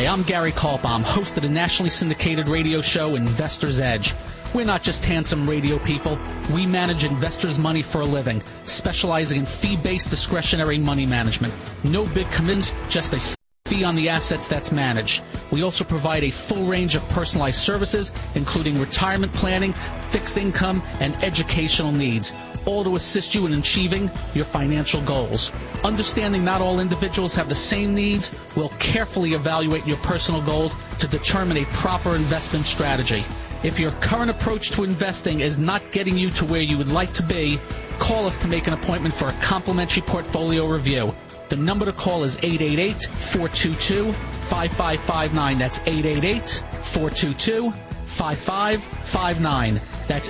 Hi, I'm Gary Kaltbaum, host of the nationally syndicated radio show Investor's Edge. We're not just handsome radio people. We manage investors' money for a living, specializing in fee-based discretionary money management. No big commitments, just a fee on the assets that's managed. We also provide a full range of personalized services, including retirement planning, fixed income, and educational needs, all to assist you in achieving your financial goals. Understanding not all individuals have the same needs, we'll carefully evaluate your personal goals to determine a proper investment strategy. If your current approach to investing is not getting you to where you would like to be, call us to make an appointment for a complimentary portfolio review. The number to call is 888-422-5559. That's 888-422-5559. That's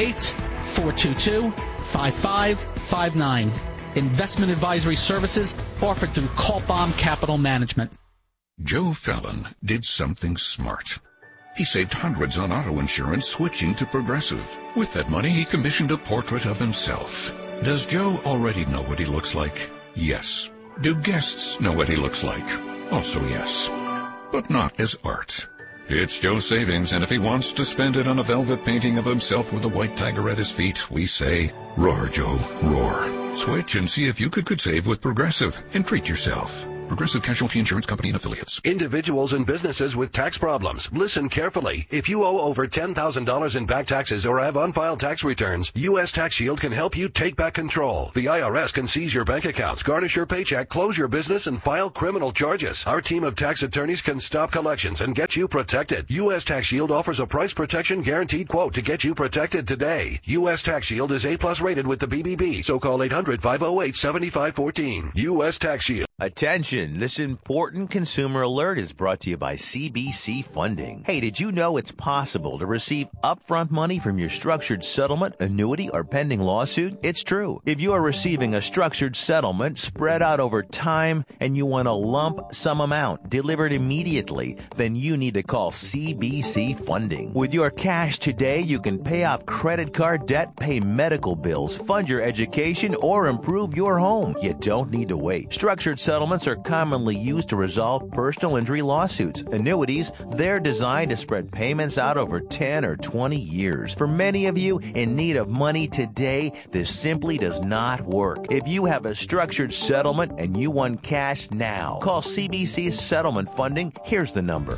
888-422-5559. Investment advisory services offered through Kaltbaum Capital Management. Joe Fallon did something smart. He saved hundreds on auto insurance switching to Progressive. With that money, he commissioned a portrait of himself. Does Joe already know what he looks like? Yes. Do guests know what he looks like? Also yes. But not as art. It's Joe's savings, and if he wants to spend it on a velvet painting of himself with a white tiger at his feet, we say, roar, Joe, roar. Switch and see if you could save with Progressive and treat yourself. Progressive Casualty Insurance Company and Affiliates. Individuals and businesses with tax problems, listen carefully. If you owe over $10,000 in back taxes or have unfiled tax returns, U.S. Tax Shield can help you take back control. The IRS can seize your bank accounts, garnish your paycheck, close your business, and file criminal charges. Our team of tax attorneys can stop collections and get you protected. U.S. Tax Shield offers a price protection guaranteed quote to get you protected today. U.S. Tax Shield is A+ rated with the BBB, so call 800-508-7514. U.S. Tax Shield. Attention, this important consumer alert is brought to you by CBC Funding. Hey, did you know it's possible to receive upfront money from your structured settlement, annuity, or pending lawsuit? It's true. If you are receiving a structured settlement spread out over time and you want a lump sum amount delivered immediately, then you need to call CBC Funding. With your cash today, you can pay off credit card debt, pay medical bills, fund your education, or improve your home. You don't need to wait. Structured settlements are commonly used to resolve personal injury lawsuits. Annuities, they're designed to spread payments out over 10 or 20 years. For many of you in need of money today, this simply does not work. If you have a structured settlement and you want cash now, call CBC Settlement Funding. Here's the number.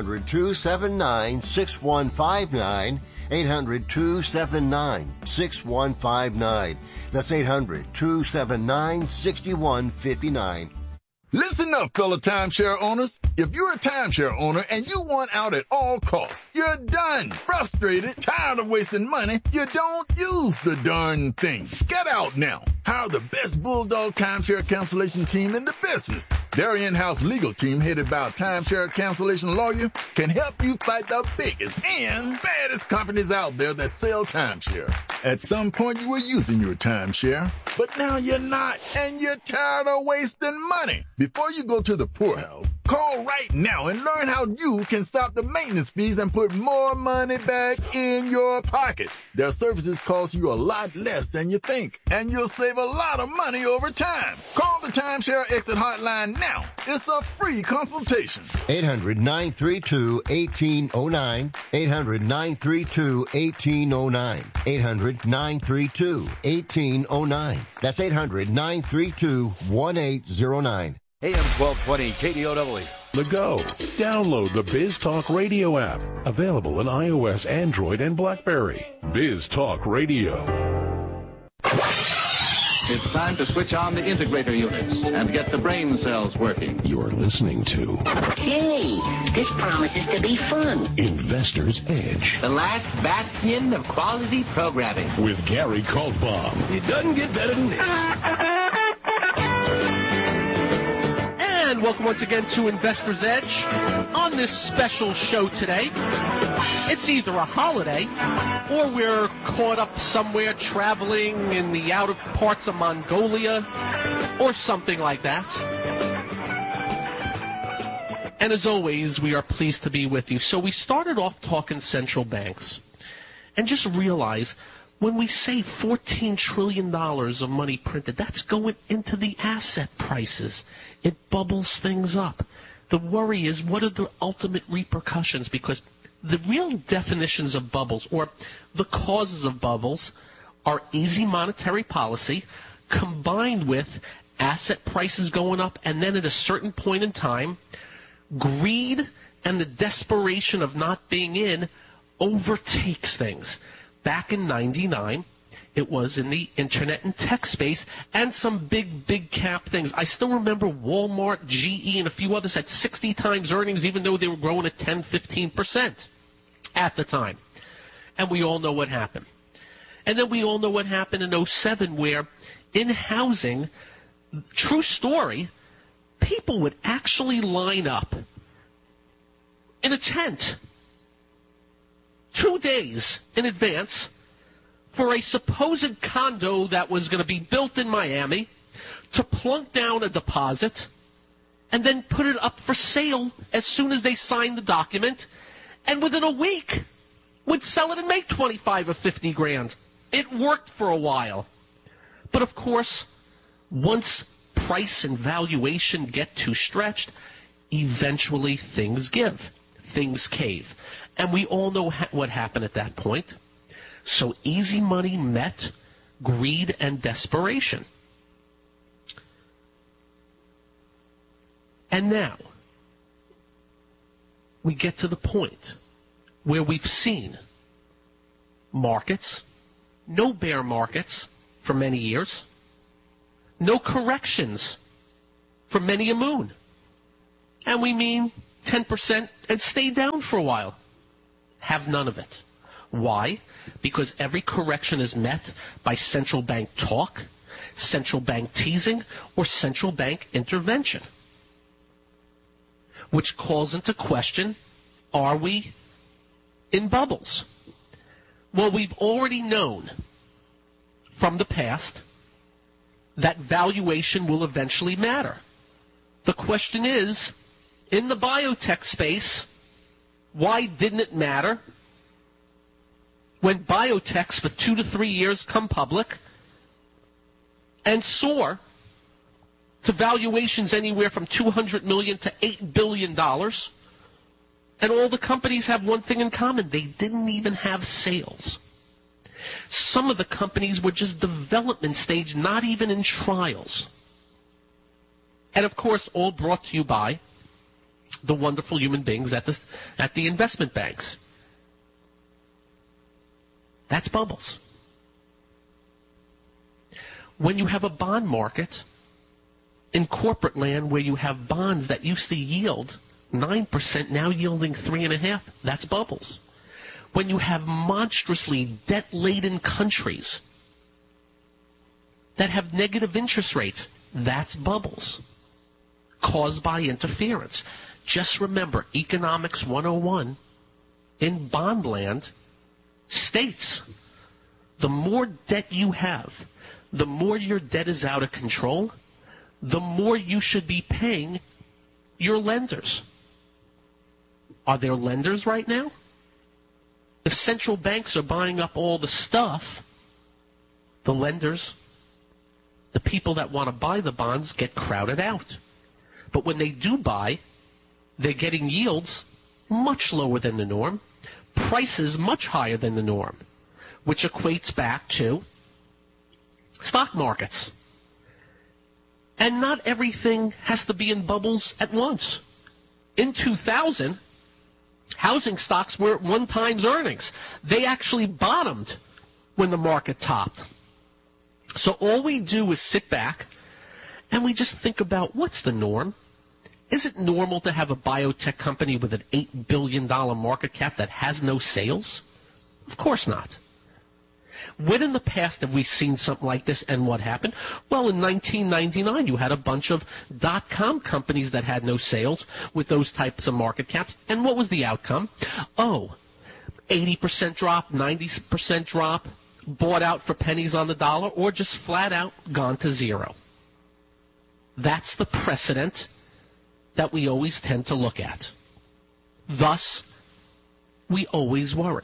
800-279-6159. 800-279-6159. That's 800-279-6159. Listen up, fellow timeshare owners. If you're a timeshare owner and you want out at all costs, you're done, frustrated, tired of wasting money, you don't use the darn thing. Get out now. Hire the best Bulldog timeshare cancellation team in the business. Their in-house legal team, headed by a timeshare cancellation lawyer, can help you fight the biggest and baddest companies out there that sell timeshare. At some point, you were using your timeshare, but now you're not, and you're tired of wasting money. Before you go to the poorhouse, call right now and learn how you can stop the maintenance fees and put more money back in your pocket. Their services cost you a lot less than you think, and you'll save a lot of money over time. Call the Timeshare Exit Hotline now. It's a free consultation. 800-932-1809. 800-932-1809. 800-932-1809. That's 800-932-1809. AM 1220 KDOW. The Go. Download the Biz Talk Radio app. Available on iOS, Android, and BlackBerry. Biz Talk Radio. It's time to switch on the integrator units and get the brain cells working. You're listening to... Hey, this promises to be fun. Investor's Edge. The last bastion of quality programming. With Gary Kaltbaum. It doesn't get better than this. And welcome once again to Investor's Edge. On this special show today, it's either a holiday or we're caught up somewhere traveling in the outer parts of Mongolia or something like that. And as always, we are pleased to be with you. So we started off talking central banks and just realize when we say $14 trillion of money printed, that's going into the asset prices. It bubbles things up. The worry is, what are the ultimate repercussions? Because the real definitions of bubbles, or the causes of bubbles, are easy monetary policy combined with asset prices going up, and then at a certain point in time, greed and the desperation of not being in overtakes things. Back in 99, it was in the internet and tech space, and some big cap things. I still remember Walmart, GE, and a few others had 60 times earnings, even though they were growing at 10-15% at the time. And we all know what happened. And then we all know what happened in 07, where in housing, true story, people would actually line up in a tent 2 days in advance for a supposed condo that was going to be built in Miami, to plunk down a deposit and then put it up for sale as soon as they signed the document, and within a week would sell it and make 25 or 50 grand. It worked for a while. But of course, once price and valuation get too stretched, eventually things give. Things cave. And we all know what happened at that point. So easy money met greed and desperation. And now, we get to the point where we've seen markets, no bear markets for many years, no corrections for many a moon. And we mean 10% and stay down for a while. Have none of it. Why? Because every correction is met by central bank talk, central bank teasing, or central bank intervention, which calls into question, are we in bubbles? Well, we've already known from the past that valuation will eventually matter. The question is, in the biotech space, why didn't it matter when biotechs for 2 to 3 years come public and soar to valuations anywhere from $200 million to $8 billion, and all the companies have one thing in common: they didn't even have sales. Some of the companies were just development stage, not even in trials. And of course, all brought to you by the wonderful human beings at the investment banks. That's bubbles. When you have a bond market in corporate land where you have bonds that used to yield 9%, now yielding 3.5%, that's bubbles. When you have monstrously debt-laden countries that have negative interest rates, that's bubbles caused by interference. Just remember, Economics 101 in bond land states the more debt you have, the more your debt is out of control, the more you should be paying your lenders. Are there lenders right now? If central banks are buying up all the stuff, the lenders, the people that want to buy the bonds, get crowded out. But when they do buy, they're getting yields much lower than the norm, prices much higher than the norm, which equates back to stock markets. And not everything has to be in bubbles at once. In 2000, housing stocks were at 1 times earnings. They actually bottomed when the market topped. So all we do is sit back and we just think about, what's the norm? Is it normal to have a biotech company with an $8 billion market cap that has no sales? Of course not. When in the past have we seen something like this, and what happened? Well, in 1999, you had a bunch of dot-com companies that had no sales with those types of market caps. And what was the outcome? 80% drop, 90% drop, bought out for pennies on the dollar, or just flat out gone to zero. That's the precedent that we always tend to look at. Thus, we always worry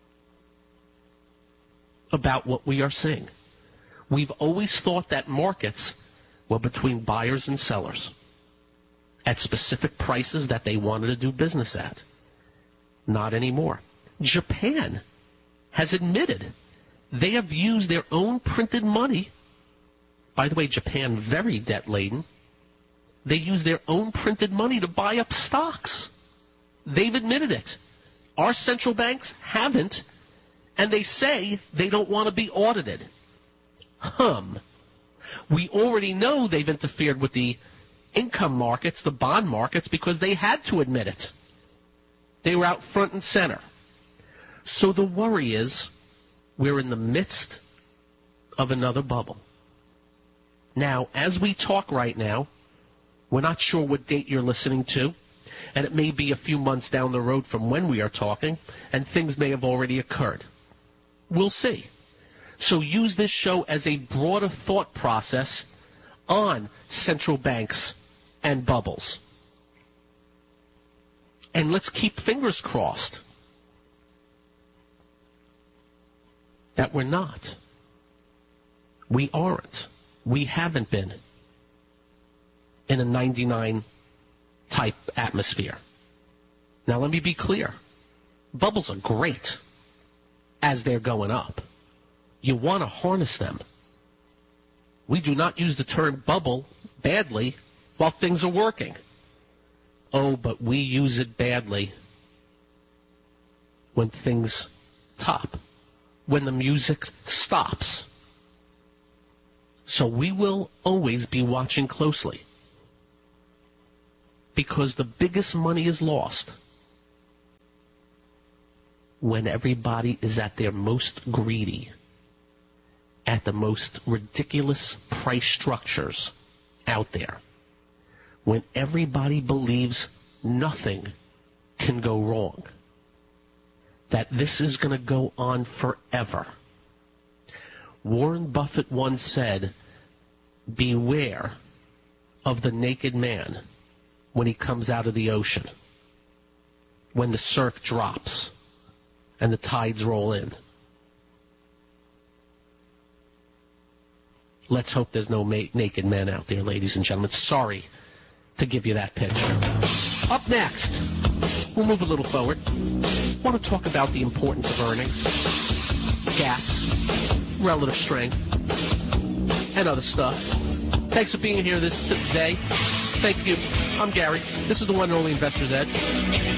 about what we are seeing. We've always thought that markets were between buyers and sellers. at specific prices that they wanted to do business at. Not anymore. Japan has admitted they have used their own printed money. By the way, Japan, very debt-laden. They use their own printed money to buy up stocks. They've admitted it. Our central banks haven't, and they say they don't want to be audited. We already know they've interfered with the income markets, the bond markets, because they had to admit it. They were out front and center. So the worry is we're in the midst of another bubble. Now, as we talk right now, we're not sure what date you're listening to, and it may be a few months down the road from when we are talking, and things may have already occurred. We'll see. So use this show as a broader thought process on central banks and bubbles. And let's keep fingers crossed that we're not. We aren't. We haven't been in a 99 type atmosphere. Now let me be clear. Bubbles are great as they're going up. You want to harness them. We do not use the term bubble badly while things are working. Oh, but we use it badly when things top, when the music stops. So we will always be watching closely, because the biggest money is lost when everybody is at their most greedy, at the most ridiculous price structures out there, when everybody believes nothing can go wrong, that this is going to go on forever. Warren Buffett once said, beware of the naked man when he comes out of the ocean, when the surf drops and the tides roll in. Let's hope there's no naked men out there, ladies and gentlemen. Sorry to give you that picture. Up next, we'll move a little forward. I want to talk about the importance of earnings, gaps, relative strength, and other stuff. Thanks for being here this day. Thank you. I'm Gary. This is the one and only Investor's Edge.